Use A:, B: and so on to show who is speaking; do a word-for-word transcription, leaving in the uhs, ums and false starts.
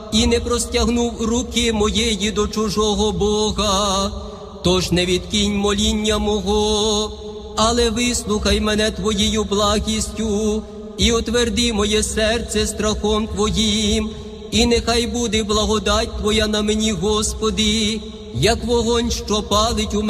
A: і не простягнув руки моєї до чужого Бога. Тож не відкинь моління мого, але вислухай мене Твоєю благістю і утверди моє серце страхом Твоїм. І нехай буде благодать Твоя на мені, Господи, як вогонь, що палить у